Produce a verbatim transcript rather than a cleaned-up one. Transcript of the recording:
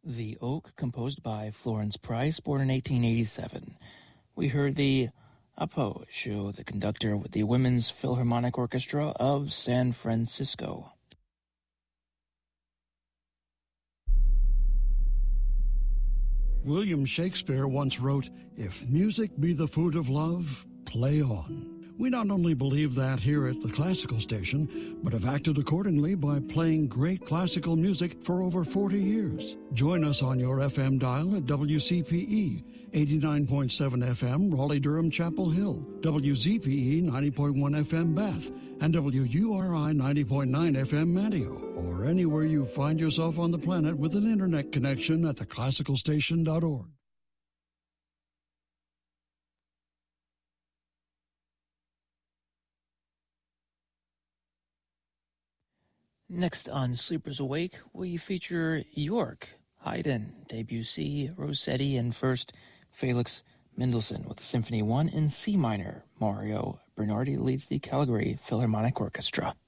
The Oak, composed by Florence Price, born in eighteen eighty-seven. We heard the Apo show, the conductor with the Women's Philharmonic Orchestra of San Francisco. William Shakespeare once wrote, "If music be the food of love, play on." We not only believe that here at the Classical Station, but have acted accordingly by playing great classical music for over forty years. Join us on your F M dial at W C P E, eighty-nine point seven F M, Raleigh-Durham, Chapel Hill, W Z P E, ninety point one F M, Bath, and W U R I, ninety point nine F M, Manteo, or anywhere you find yourself on the planet with an internet connection at the classical station dot org. Next on Sleepers Awake, we feature York, Haydn, Debussy, Rossetti, and first Felix Mendelssohn with Symphony one in C minor. Mario Bernardi leads the Calgary Philharmonic Orchestra.